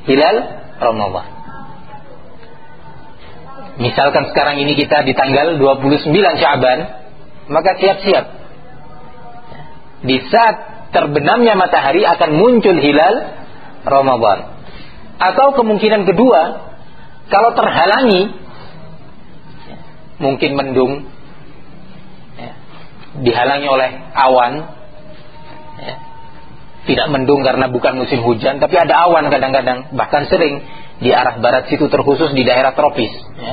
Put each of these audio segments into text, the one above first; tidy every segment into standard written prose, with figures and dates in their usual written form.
hilal Ramadan. Misalkan sekarang ini kita di tanggal 29 Sya'ban, maka siap-siap. Di saat terbenamnya matahari akan muncul hilal Ramadan. Atau kemungkinan kedua, kalau terhalangi, mungkin mendung, dihalangi oleh awan, tidak mendung karena bukan musim hujan, tapi ada awan kadang-kadang, bahkan sering di arah barat situ, terkhusus di daerah tropis.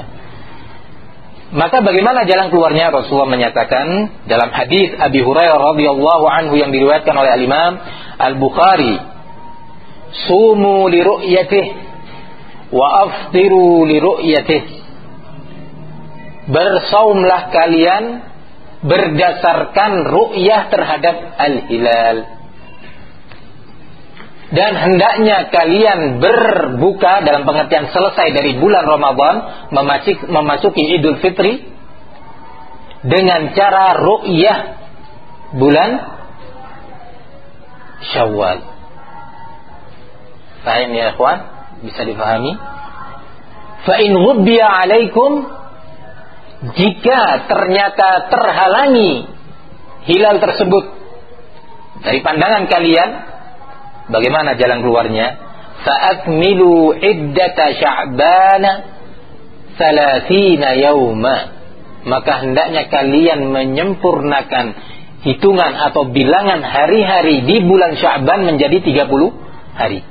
Maka bagaimana jalan keluarnya? Rasulullah menyatakan dalam hadis Abi Hurairah radhiyallahu anhu yang diriwayatkan oleh Al-Imam Al-Bukhari, "Sumu li ru'yatihi wa aftiru li ru'yatihi." Bersaumlah kalian berdasarkan ru'yah terhadap al-hilal. Dan hendaknya kalian berbuka dalam pengertian selesai dari bulan Ramadan, memasuki Idul Fitri dengan cara ru'yah bulan Syawal. Paham ya ikhwan? Bisa difahami? Fa in ghubbiya alaikum, jika ternyata terhalangi hilal tersebut dari pandangan kalian, bagaimana jalan keluarnya? Fa'akmilu iddata Sya'bana 30 yauma. Maka hendaknya kalian menyempurnakan hitungan atau bilangan hari-hari di bulan Sya'ban menjadi 30 hari.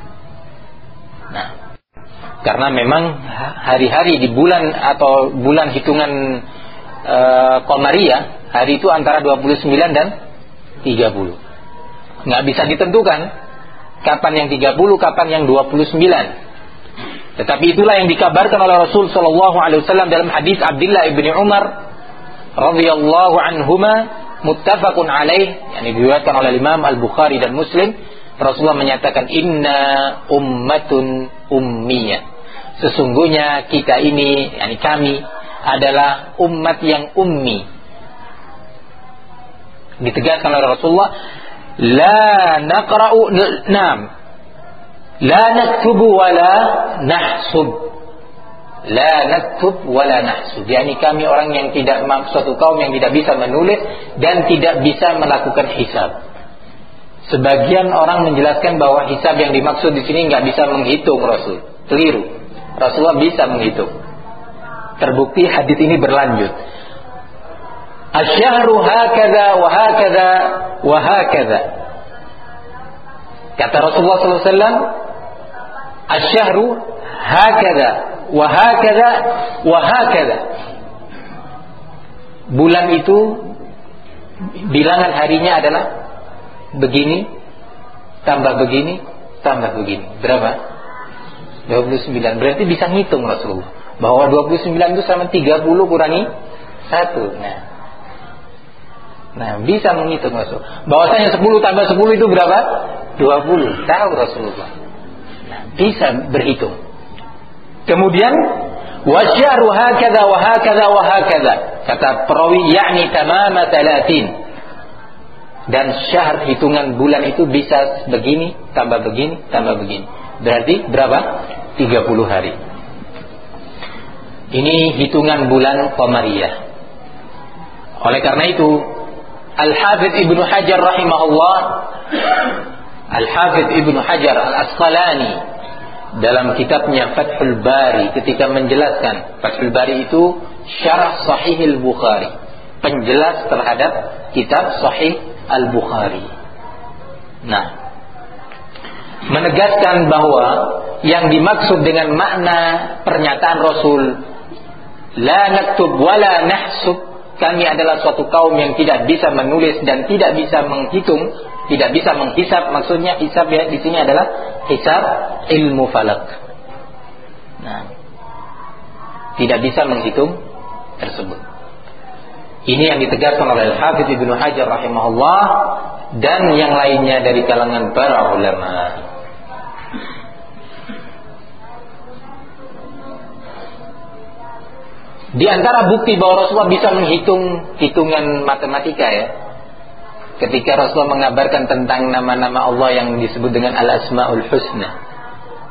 Nah, karena memang hari-hari di bulan atau bulan hitungan Qamariyah, hari itu antara 29 dan 30. Nggak bisa ditentukan kapan yang 30, kapan yang 29. Tetapi itulah yang dikabarkan oleh Rasul sallallahu alaihi wasallam dalam hadis Abdullah ibni Umar radhiyallahu anhuma, muttafaqun alaih, yang diriwayatkan oleh Imam Al-Bukhari dan Muslim. Rasulullah menyatakan, "Inna ummatun ummiyah." Sesungguhnya kita ini, yakni kami, adalah umat yang ummi. Ditegaskan oleh Rasulullah, la naqra'u nam la naktubu wala nahsub. La naktub wala nahsub, yakni kami orang yang tidak, suatu kaum yang tidak bisa menulis dan tidak bisa melakukan hisab. Sebagian orang menjelaskan bahwa hisab yang dimaksud di sini nggak bisa menghitung. Rasul keliru. Rasulullah bisa menghitung. Terbukti hadis ini berlanjut. Asyahru hakadha wa hakadha wa hakadha. Kata Rasulullah SAW, asyahru hakadha wa hakadha wa hakadha. Bulan itu bilangan harinya adalah begini, tambah begini, tambah begini. Berapa? 29. Berarti bisa ngitung Rasulullah bahwa 29 itu sama 30 kurangi 1. Nah, bisa menghitung Rasul. Bahwasanya 10 tambah 10 itu berapa? 20. Tahu Rasulullah. Nah, bisa berhitung. Kemudian wasyahru hakadha wa hakadha wa hakadha. Kata perawi, yakni tamama 30. Dan syahr, hitungan bulan itu bisa begini, tambah begini, tambah begini. Berarti berapa? 30 hari. Ini hitungan bulan Qamariyah. Oleh karena itu, Al-Hafidh Ibnu Hajar rahimahullah, Al-Hafidh Ibnu Hajar Al-Asqalani dalam kitabnya Fathul Bari, ketika menjelaskan, Fathul Bari itu syarah Sahih Al-Bukhari, penjelas terhadap kitab Sahih Al-Bukhari. Nah, menegaskan bahwa yang dimaksud dengan makna pernyataan Rasul, la naktub wala nahsub, kami adalah suatu kaum yang tidak bisa menulis dan tidak bisa menghitung, tidak bisa menghisab. Maksudnya hisab ya di sini adalah hisab ilmu falak. Nah, tidak bisa menghitung tersebut. Ini yang ditegaskan oleh Al-Hafidh Ibnu Hajar rahimahullah dan yang lainnya dari kalangan para ulama. Di antara bukti bahwa Rasulullah bisa menghitung hitungan matematika ya, ketika Rasulullah mengabarkan tentang nama-nama Allah yang disebut dengan Al-Asmaul Husna.